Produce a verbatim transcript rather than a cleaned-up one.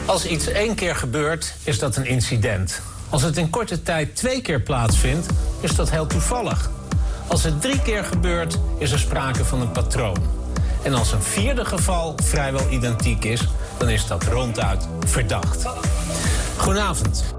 Als iets één keer gebeurt, is dat een incident. Als het in korte tijd twee keer plaatsvindt, is dat heel toevallig. Als het drie keer gebeurt, is er sprake van een patroon. En als een vierde geval vrijwel identiek is, dan is dat ronduit verdacht. Goedenavond.